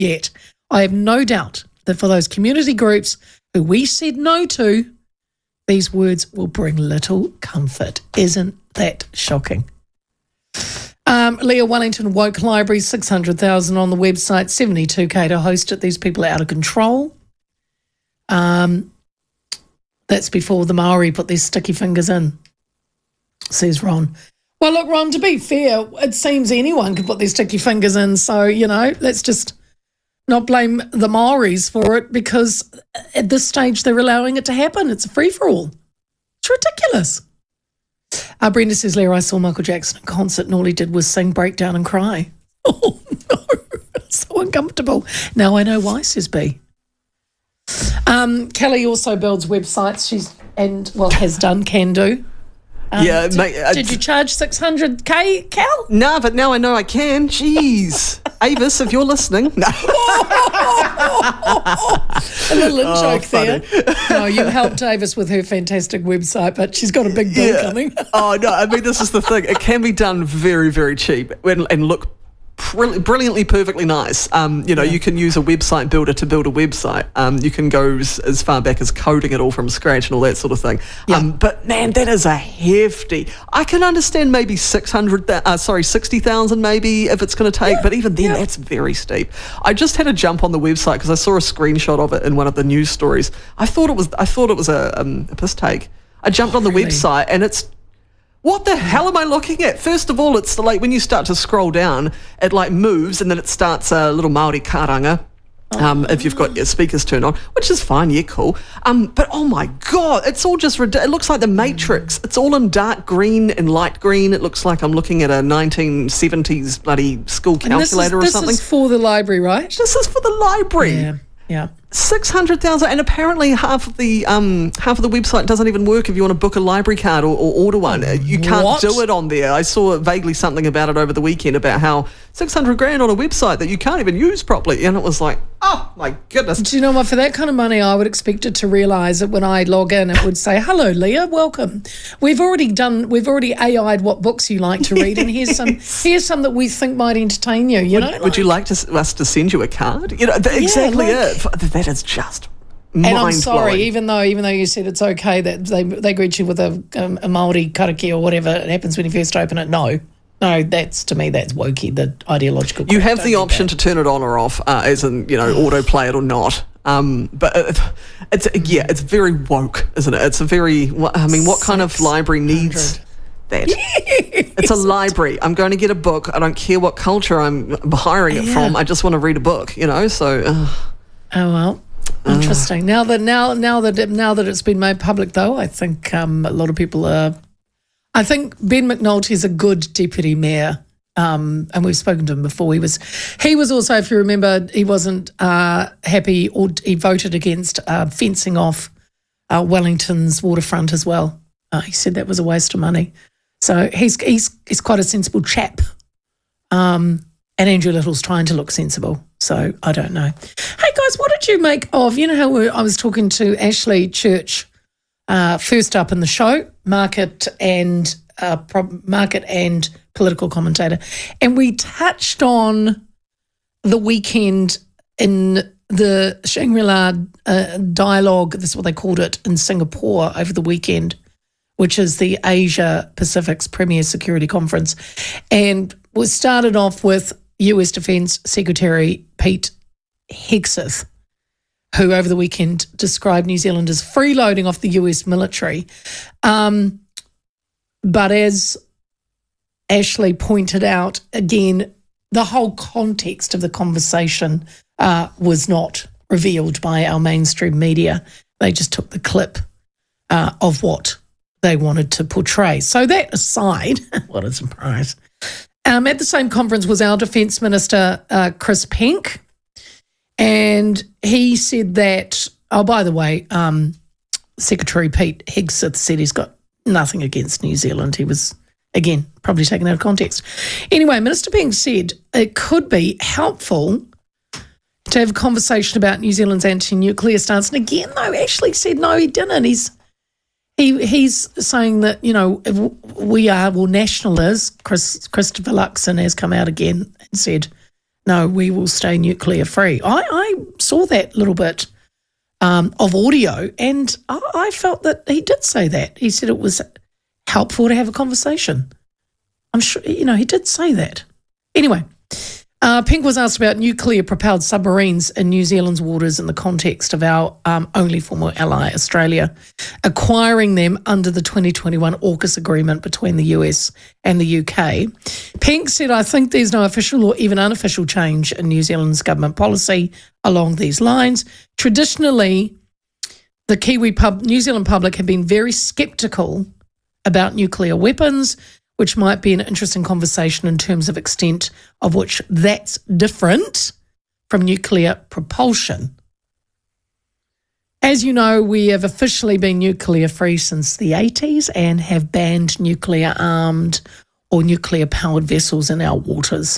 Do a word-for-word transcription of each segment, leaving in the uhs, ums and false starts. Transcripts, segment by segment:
yet. I have no doubt that for those community groups who we said no to, these words will bring little comfort. Isn't that shocking? Um, Leah Wellington, Woke Library, six hundred thousand on the website, seventy-two K to host it. These people are out of control. Um, that's before the Maori put their sticky fingers in, says Ron. Well, look, Ron, to be fair, it seems anyone can put their sticky fingers in. So, you know, let's just not blame the Maoris for it, because at this stage they're allowing it to happen. It's a free-for-all. It's ridiculous. Uh, Brenda says, Leah, I saw Michael Jackson in concert and all he did was sing, break down and cry. Oh, no. So uncomfortable. Now I know why, says B. Um, Kelly also builds websites. She's, and, well, has done, can do. Um, yeah, did, mate. Uh, did you charge six hundred K, Cal? No, but now I know I can. Jeez. Avis, if you're listening. No. A little in Oh, joke funny. there. No, you helped Avis with her fantastic website, but she's got a big bill Yeah. coming. Oh, no, I mean, this is the thing. It can be done very, very cheap and, and look br- brilliantly, perfectly nice. Um, you know, Yeah. you can use a website builder to build a website. Um, you can go as, as far back as coding it all from scratch and all that sort of thing. Yeah. Um, but, man, that is a hefty. I can understand maybe six hundred, uh, sorry, sixty thousand maybe if it's going to take, Yeah. but even then, Yeah. that's very steep. I just had to jump on the website because I saw a screenshot of it in one of the news stories. I thought it was, I thought it was a, um, a piss take. I jumped on the Really? website and it's, what the hell am I looking at? First of all, it's like when you start to scroll down, it like moves and then it starts a little Māori karanga. Um, if you've got your speakers turned on, which is fine, yeah, cool. Um, but oh my God, it's all just, rid- it looks like the Matrix. It's all in dark green and light green. It looks like I'm looking at a nineteen seventies bloody school And this is, calculator or this something. is for the library, right? This is for the library. Yeah, yeah. Six hundred thousand, and apparently half of the um half of the website doesn't even work if you want to book a library card or, or order one. You can't What? do it on there. I saw vaguely something about it over the weekend about how six hundred grand on a website that you can't even use properly, and it was like, oh my goodness. Do you know what? For that kind of money, I would expect it to realise that when I log in, it would say, "Hello, Leah, welcome. We've already done. We've already A I'd what books you like to read, and here's some. Here's some that we think might entertain you. You know, Would you like to, us to send you a card? You know, th- exactly like- it. That is just And mind I'm sorry, blowing. even though even though you said it's okay that they they greet you with a um, a Māori karaki or whatever it happens when you first open it. No, no, that's to me that's wokey. The ideological. You crap. have Don't the do option that. to turn it on or off, uh, as in, you know, autoplay it or not. Um, but uh, it's, yeah, it's very woke, isn't it? It's a very, wha- I mean, what kind of library needs that? It's a library. I'm going to get a book. I don't care what culture I'm hiring it Yeah. from. I just want to read a book, you know, so. Uh, Oh well, interesting. Now that now now that now that it's been made public, though, I think um, a lot of people are. I think Ben McNulty is a good deputy mayor, um, and we've spoken to him before. He was he was also, if you remember, he wasn't uh, happy, or he voted against uh, fencing off uh, Wellington's waterfront as well. Uh, he said that was a waste of money. So he's he's he's quite a sensible chap. Um, and Andrew Little's trying to look sensible. So I don't know. Hey guys, what did you make of, you know how we, I was talking to Ashley Church uh, first up in the show, market and uh, pro- market and political commentator, and we touched on the weekend in the Shangri-La uh, dialogue, this is what they called it, in Singapore over the weekend, which is the Asia Pacific's premier security conference. And we started off with U S Defence Secretary Pete Hegseth, who over the weekend described New Zealand as freeloading off the U S military. Um, but as Ashley pointed out, again, the whole context of the conversation uh, was not revealed by our mainstream media. They just took the clip uh, of what they wanted to portray. So that aside, what a surprise. Um, at the same conference was our Defence Minister, uh, Chris Penk, and he said that, oh, by the way, um, Secretary Pete Hegseth said he's got nothing against New Zealand. He was, again, probably taken out of context. Anyway, Minister Penk said it could be helpful to have a conversation about New Zealand's anti-nuclear stance. And again, though, Ashley said no, he didn't. He's He he's saying that, you know, if we are, well, National is, Chris, Christopher Luxon has come out again and said no, we will stay nuclear free. I, I saw that little bit um, of audio, and I, I felt that he did say that. He said it was helpful to have a conversation. I'm sure, you know, he did say that. Anyway, uh, Pink was asked about nuclear-propelled submarines in New Zealand's waters in the context of our um, only former ally, Australia, acquiring them under the twenty twenty-one AUKUS agreement between the U S and the U K. Pink said, I think there's no official or even unofficial change in New Zealand's government policy along these lines. Traditionally, the Kiwi pub, New Zealand public have been very sceptical about nuclear weapons, which might be an interesting conversation in terms of extent of which that's different from nuclear propulsion. As you know, we have officially been nuclear free since the eighties and have banned nuclear armed or nuclear powered vessels in our waters.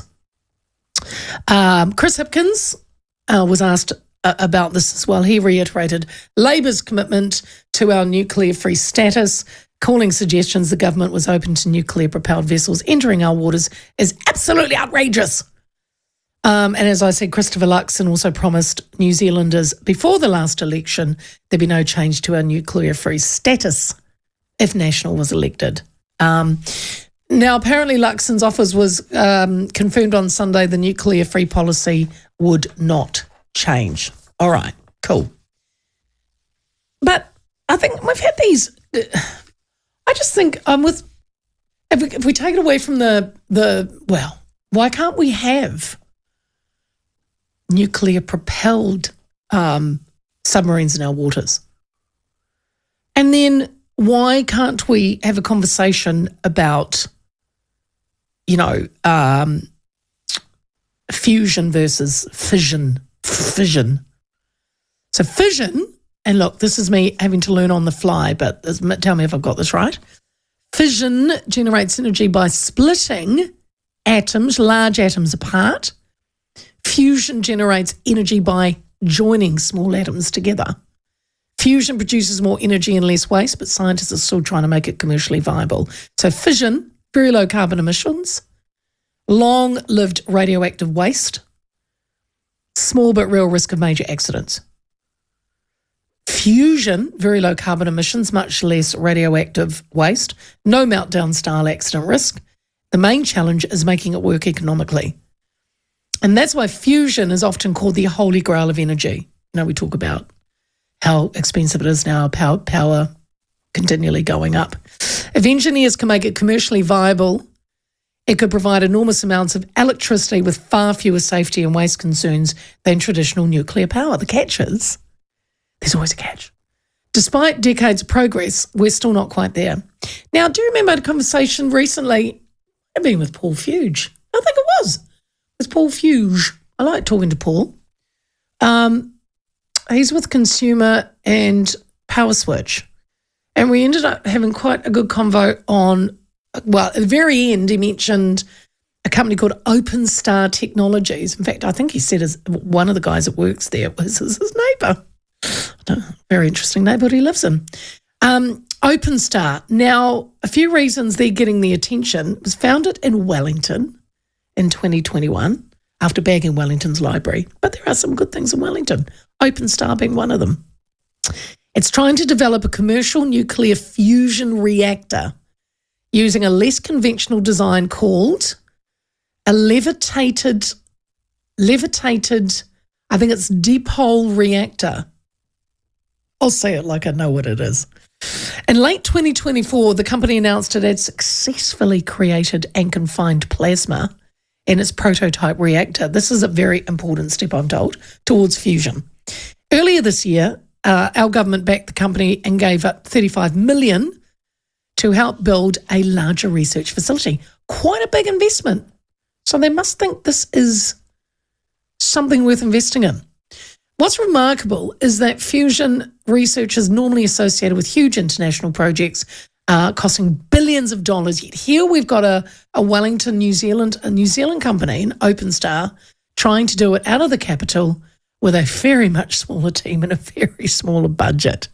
Um, Chris Hipkins uh, was asked uh, about this as well. He reiterated Labour's commitment to our nuclear free status, calling suggestions the government was open to nuclear-propelled vessels entering our waters is absolutely outrageous. Um, and as I said, Christopher Luxon also promised New Zealanders before the last election there'd be no change to our nuclear-free status if National was elected. Um, now, apparently Luxon's office was um, confirmed on Sunday the nuclear-free policy would not change. All right, cool. But I think we've had these... Uh, I just think um, with if we, if we take it away from the the well, why can't we have nuclear propelled um, submarines in our waters? And then why can't we have a conversation about, you know, um, fusion versus fission? Fission. So fission. And look, this is me having to learn on the fly, but tell me if I've got this right. Fission generates energy by splitting atoms, large atoms apart. Fusion generates energy by joining small atoms together. Fusion produces more energy and less waste, but scientists are still trying to make it commercially viable. So fission, very low carbon emissions, long-lived radioactive waste, small but real risk of major accidents. Fusion, very low carbon emissions, much less radioactive waste, no meltdown style accident risk. The main challenge is making it work economically. And that's why fusion is often called the holy grail of energy. You know, we talk about how expensive it is now, power, power continually going up. If engineers can make it commercially viable, it could provide enormous amounts of electricity with far fewer safety and waste concerns than traditional nuclear power. The catch is, there's always a catch. Despite decades of progress, we're still not quite there. Now, do you remember a conversation recently? I've been with Paul Fuge. I think it was. It was Paul Fuge. I like talking to Paul. Um, he's with Consumer and Power Switch. And we ended up having quite a good convo on, well, at the very end, he mentioned a company called OpenStar Technologies. In fact, I think he said his, one of the guys that works there was his, his neighbour. Very interesting neighbourhood he lives in. Um, OpenStar. Now, a few reasons they're getting the attention. It was founded in Wellington in twenty twenty-one after bagging Wellington's library. But there are some good things in Wellington, OpenStar being one of them. It's trying to develop a commercial nuclear fusion reactor using a less conventional design called a levitated, levitated, I think it's dipole reactor. I'll say it like I know what it is. In late twenty twenty-four, the company announced it had successfully created and confined plasma in its prototype reactor. This is a very important step, I'm told, towards fusion. Earlier this year, uh, our government backed the company and gave up thirty-five million dollars to help build a larger research facility. Quite a big investment. So they must think this is something worth investing in. What's remarkable is that fusion research is normally associated with huge international projects uh, costing billions of dollars. Yet here we've got a, a Wellington, New Zealand, a New Zealand company, an OpenStar, trying to do it out of the capital with a very much smaller team and a very smaller budget.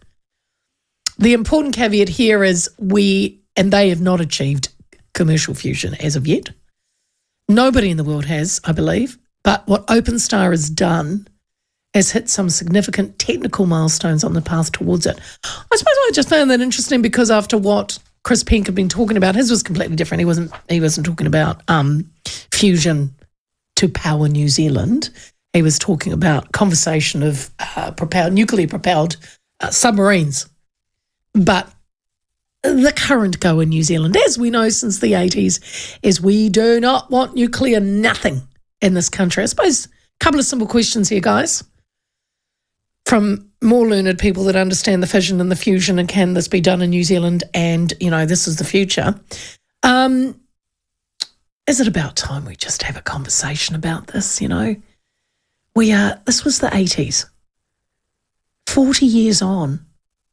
The important caveat here is we, and they have not achieved commercial fusion as of yet. Nobody in the world has, I believe. But what OpenStar has done has hit some significant technical milestones on the path towards it. I suppose I just found that interesting because after what Chris Penk had been talking about, his was completely different. He wasn't he wasn't talking about um, fusion to power New Zealand. He was talking about conversation of uh, propelled, nuclear propelled uh, submarines. But the current go in New Zealand, as we know since the eighties, is we do not want nuclear nothing in this country. I suppose a couple of simple questions here, guys, from more learned people that understand the fission and the fusion and can this be done in New Zealand and, you know, this is the future. Um, is it about time we just have a conversation about this, you know? We are, this was the eighties. forty years on.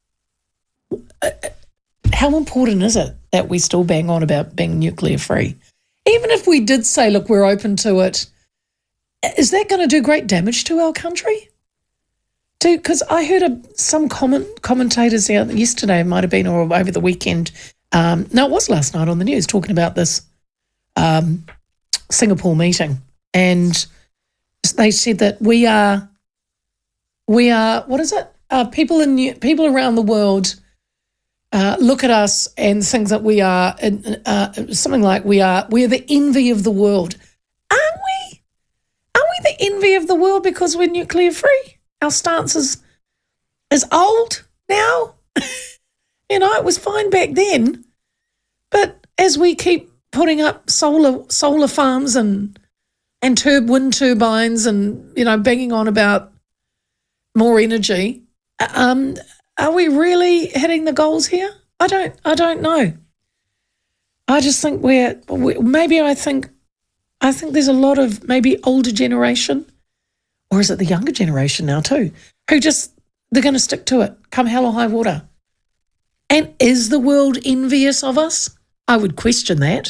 How important is it that we still bang on about being nuclear free? Even if we did say, look, we're open to it, is that going to do great damage to our country? Because I heard a, some comment, commentators out yesterday, it might have been, or over the weekend, um, no, it was last night on the news, talking about this um, Singapore meeting. And they said that we are, we are, what is it? Uh, people in people around the world uh, look at us and think that we are uh, something like we are we're the envy of the world. Aren't we? Aren't we the envy of the world because we're nuclear free? Our stance is is old now. You know, it was fine back then, but as we keep putting up solar solar farms and and turb wind turbines and, you know, banging on about more energy, um, are we really hitting the goals here? I don't, I don't know. I just think we're, we, maybe I think, I think there's a lot of maybe older generation, or is it the younger generation now too, who just, they're going to stick to it, come hell or high water. And is the world envious of us? I would question that.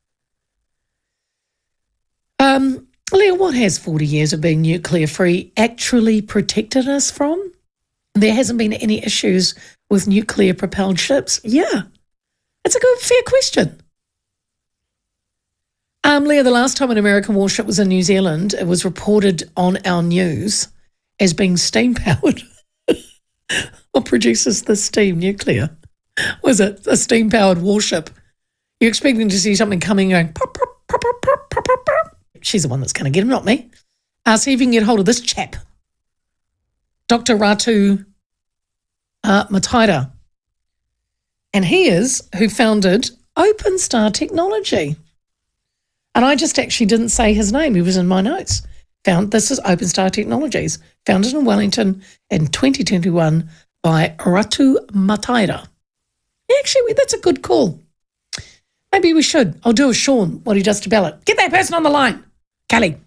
Um, Leah, what has forty years of being nuclear free actually protected us from? There hasn't been any issues with nuclear propelled ships. Yeah, it's a good, fair question. Um, Leah, the last time an American warship was in New Zealand, it was reported on our news as being steam powered. What produces the steam? Nuclear. Was it a steam powered warship? You're expecting to see something coming going pop, pop, pop, pop, pop, pop, pop, pop. She's the one that's going to get him, not me. Uh, see if you can get hold of this chap, Doctor Ratu uh, Mataira. And he is who founded OpenStar Technology. And I just actually didn't say his name. He was in my notes. Found This is OpenStar Technologies, founded in Wellington in twenty twenty-one by Ratu Mataira. Actually, that's a good call. Maybe we should. I'll do a Sean, what he does to Ballot. Get that person on the line. Kelly.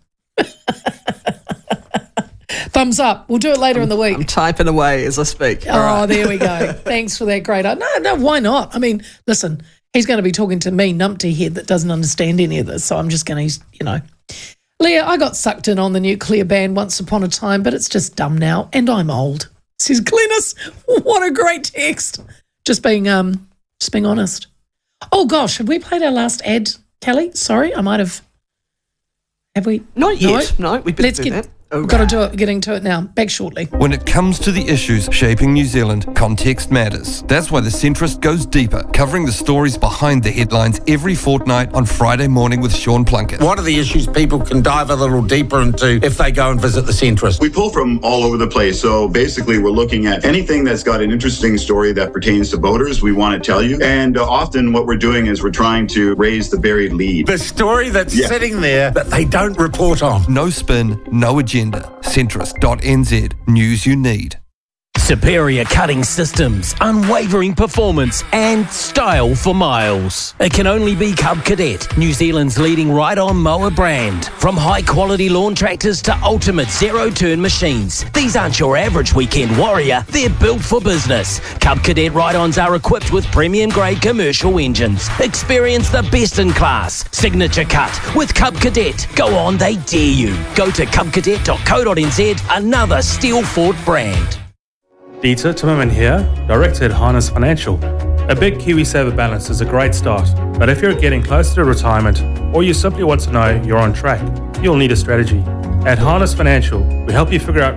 Thumbs up. We'll do it later I'm, in the week. I'm typing away as I speak. Oh, right. There we go. Thanks for that great. No, no, why not? I mean, listen, he's going to be talking to me, numpty head, that doesn't understand any of this. So I'm just going to, you know. Leah, I got sucked in on the nuclear ban once upon a time, but it's just dumb now, and I'm old. Says Glennis. What a great text. Just being, um, just being honest. Oh gosh, have we played our last ad, Kelly? Sorry, I might have. Have we? Not yet. No, no we better Let's do get, that. Oh, we've got to do it. Getting to it now. Back shortly. When it comes to the issues shaping New Zealand, context matters. That's why The Centrist goes deeper, covering the stories behind the headlines every fortnight on Friday morning with Sean Plunkett. What are the issues people can dive a little deeper into if they go and visit The Centrist? We pull from all over the place. So basically, we're looking at anything that's got an interesting story that pertains to voters. We want to tell you. And uh, often what we're doing is we're trying to raise the buried lead. The story that's Yeah. sitting there that they don't report on. No spin, no agenda. Centrist dot n z. News you need. Superior cutting systems, unwavering performance, and style for miles. It can only be Cub Cadet, New Zealand's leading ride-on mower brand. From high-quality lawn tractors to ultimate zero-turn machines, these aren't your average weekend warrior. They're built for business. Cub Cadet ride-ons are equipped with premium-grade commercial engines. Experience the best in class. Signature cut with Cub Cadet. Go on, they dare you. Go to cub cadet dot co dot n z, another steel fought brand. Dieter Timmerman here, Director at Harness Financial. A big KiwiSaver balance is a great start, but if you're getting closer to retirement or you simply want to know you're on track, you'll need a strategy. At Harness Financial, we help you figure out